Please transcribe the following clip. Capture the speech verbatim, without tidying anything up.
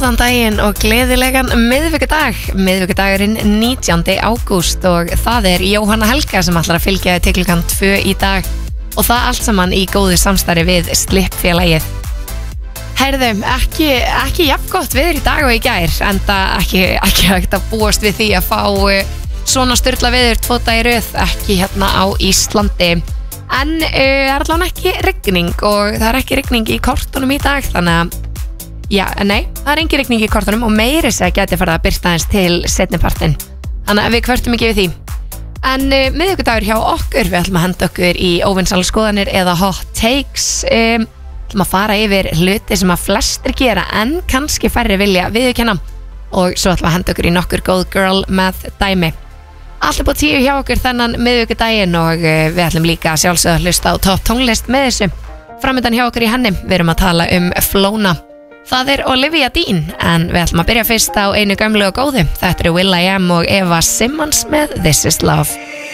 Góðan daginn og gleðilegan miðvikudag. Miðvikudagurinn nítjándi ágúst og það er Jóhanna Helga sem ætlar að fylgja til klukkan tvö í dag og það allt saman í góðu samstarfi við Slippfélagið. Heyrðu, ekki, ekki jafn gott viður í dag og í gær, enda ekki, ekki hægt að búast við því að fá svona sturla viður tvo daga í röð, ekki hérna á Íslandi. En uh, það er allavega ekki rigning og það er ekki rigning í kortunum í dag, þannig að Já, nei, það er engin rigning í kortunum og meiri segja geti farið að byrta eins til seinnipartinn. Þannig að við kvörtum ekki við því. En uh, miðvikudagur hjá okkur, við ætlum að henda okkur í óvinsælar skoðanir eða hot takes. Um, ætlum að fara yfir hluti sem að flestir gera en kannski færri vilja viðurkenna. Og svo ætlum að henda okkur í nokkur góð girl math dæmi. Allt er búið tíu hjá okkur þennan miðvikudaginn og uh, við ætlum líka að sjálfsögða að hlusta á topp tónlist með þessu. Framöndan hjá okkur í henni, við erum að tala um Flóna. Það er Olivia Dean, en við ætlum að byrja fyrst á einu gömlu og góðu. Þetta eru Will I Am og Eva Simmons með This Is Love.